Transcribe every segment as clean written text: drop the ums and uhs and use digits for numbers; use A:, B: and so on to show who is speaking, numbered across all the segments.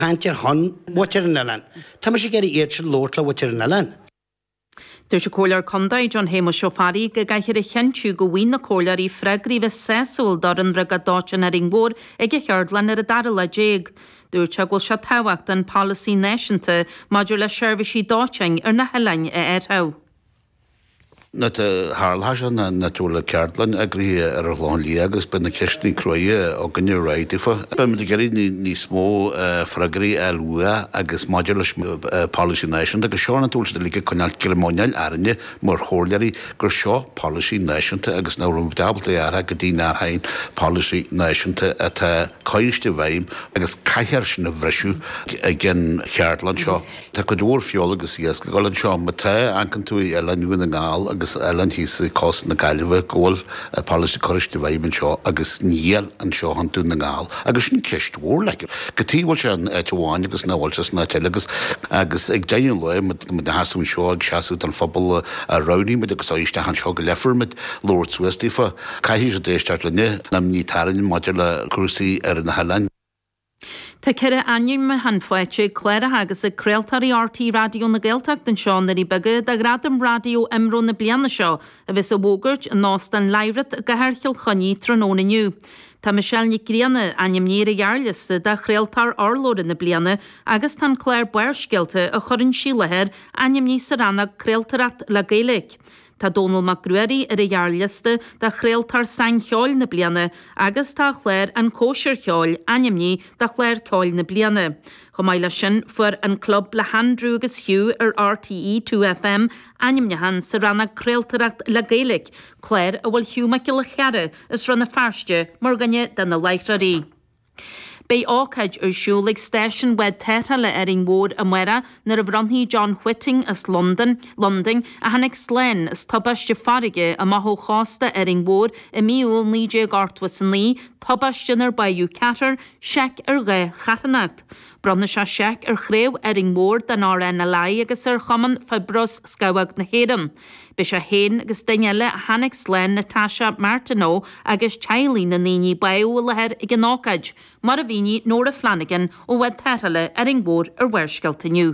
A: Hantir hon water in Elan. Thomas get it Lordla water in Elan.
B: Dúir se cóilear condaid John Hamish Shofari go gaiithir a cheantiú go bhhain na cóilear í freigríomh sesúil dar an rega dáin ar ingmór ag a cheardlan ar a darla déag. Dúir se ghfuil se táhacht an policy nationta maidir le seirbhísí dáin ar na helainn a airthá.
C: Net Harlhajan na túla ceartlan agrí ar a lánlí agus ben na ceistní croie ó gannne réitifa. Ben de geí ní smó fragrí elua agus modulas policy nation agus seán túlsta líka conal ceremonial airne mar chóirlaí gur seo policy nationta agus nárum dabalta ara go dtí hain policy nationta atá caiiste bhaim agus caiir sin na bhreisiú gin cheartlan seo. Tá go dúr fiol agus ias go gáil seo matá ancan tú eile nuan na ngáil agus Ellen hís cos na gailbh ggóil a policy choiste bhaim an seo agus níl an seo an dún na ngáil agus ní ceistúir le. Go tíhil se an éháin agus náhil se na telegus agus ag déanaan le mu na hasún seo ag seaú an fphobal a roní mu agus áiste an seo go lefarmid Lord Swistifa caihí a déisteart lenne na ní tarann maidir le crusaí ar na helainn.
B: Tá ceire aim me hanfoite chléire agus a creaaltarí RT radio na Gaeltacht den seán na í bagad a gradam radio imró na bliana seo a bheits a bhógurt a nás an leibhret a gohaircheal choní trónónaniu. Tá Michelle Nicríana aim níir a ghearliste de chréaltar orlóra na bliana agus tan Claire Buirsgealte a chorann sílaheir aim ní sarannach creaaltarat le Gaelic. Tá Donald McGruery ar a ghearliste de chréaltar sein cheáil na bliana agus tá chléir an cóisiir cheáil animní de chléir ceáil na bliana. Chomáile sin fuair an club le handrú agus hiú ar RTE 2FM animnehan sa ranna creaaltaracht le Gaelic, chléir a bhfuil hiú maici le chearre is ranna fearste mar ganne den na leichtraí. Bei ácaid ar siúlaigh station wed téta le Eringmór a muire nar a bhrontaí John Whiting as London a hanig slen as tabaiste farige a mathó chásta Eringmór i míúil níide gartwa san lí tabaiste nar baú ceatar seic ar ghe chatanacht. Bronna se seic ar chréibh Eringmór den ára na lai agus ar chaman fibros scabhag na héadam. Bei se héin agus daile a hanig slen Natasha Martineau agus Chailí na níní baú lehead ag an ácaid, mar a bhíní Nora Flanagan ó wed téile Eringmór ar bhuirscealtaniu.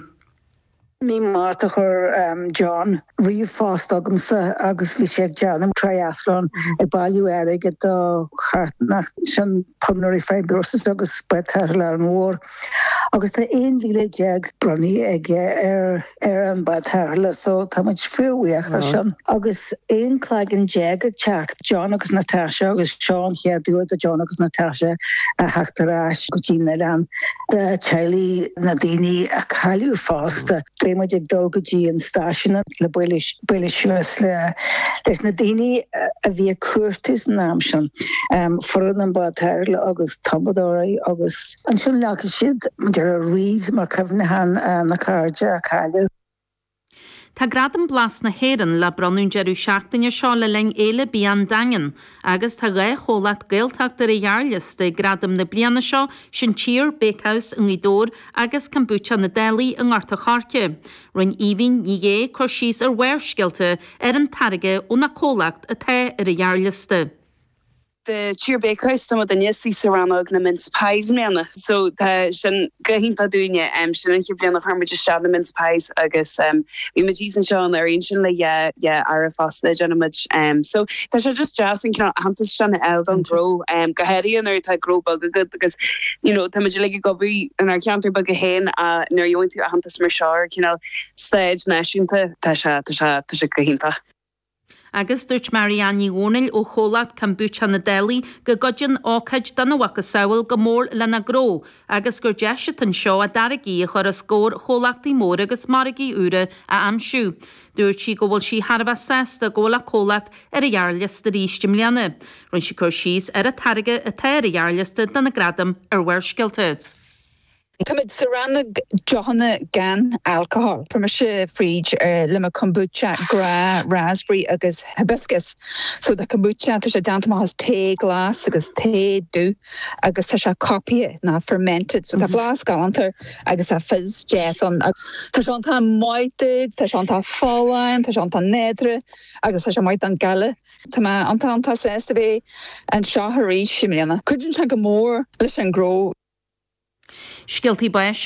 D: Mí máta chur John riomh fást agamsa agus bhí sé deanam triathlon ag bailú aige do chartnacht sin pulmonary fibrosis agus betheile an mhór. Agus tá 1,000 bronni ag ar an betheile so tá muid fiúíach sin. Agus éon chlagan deag ag teach John agus Natasha agus Sean cheadú a John agus Natasha a heachtarráis go dtíine an de Charlie na daoine a caiú fásta. Muid ag dulgadí an stáisiúna le buile siúas leis na daoine a bhí cuairtas náam sin foran an báthir le agus tambadóirí agus an sin lecha siad dear a riad mar cefnahan na cáide a caiú.
B: Tá gradam blas na héan le bronún jeú seachtainine seo le ling éile bí an dagan, agus tá ré cholaat Gaeltacht ar a ghearliste gradam na bliana seo sin tír Bakehouse in Idór agus kombucha na Delhi in Arta Charke. Rinn Íhín nígé chuir síos ar bhuirscealte ar an tarige ó na cólacht a té ar a ghearliste.
E: The cheer Bakehouse tam den yesi sarannag na mince pies mena. So ta sin gahinta duine sin an hibli nach harmid shad na mince pies agus we matisen Sean ar sin le ara fasta genimid so ta just jazzing can hantas shan eldon grow gaheri an ta grow bug good because you know ta majiligi gobi an our counter bug hen nar yoin to hantas mar shar stage nationta ta gahinta.
B: Agus dúirt Marianne Ónil ó cholaat kombucha na Delhi go godin ácaid dan bhacha saoil go mór le na gró, agus gur deisiat an seo a daragaí a chur a scór cholachtaí mór agus maragaí úra a amsú. Dúirt si go bhfuil si Harbh sesta ggóla colacht ar a ghearliste ríiste mbliana. Rinn si chur síos ar a tarige a té ar a ghearliste dan na gradam ar bhuirscealte.
F: Cymryd sarannag Johanna gan alcohol. From a fridge lima kombucha, gra, raspberry agus hibiscus. So the kombucha there's a dantama has té glass agus té dú agus there's a copy na fermented. So the glass galanter agus a fizz jazz on there's on ta moitig, there's on ta falline, there's on ta nedre agus there's a moit an gala. Tama anta says to be and shahari shimliana. Couldn't think more listen grow.
B: Scialtaí